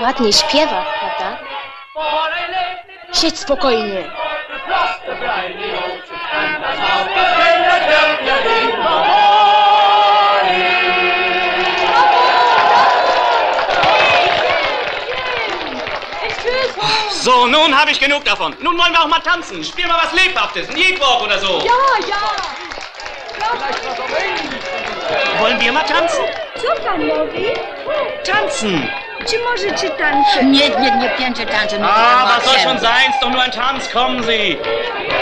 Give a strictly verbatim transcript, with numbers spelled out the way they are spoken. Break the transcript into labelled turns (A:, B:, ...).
A: ładnie śpiewa, prawda?
B: Siedź spokojnie.
C: So, nun habe ich genug davon. Nun wollen wir auch mal tanzen. Spiel mal was Lebhaftes, ein Leadwalk oder so.
B: Ja, ja.
C: Wollen wir mal tanzen?
D: Co pan mówi?
C: Tanzen.
D: Czy może czy tańczy?
E: Nie, nie, nie pięcie tańczy.
C: Ah, was soll schon sein? Ist doch nur ein Tanz. Kommen Sie.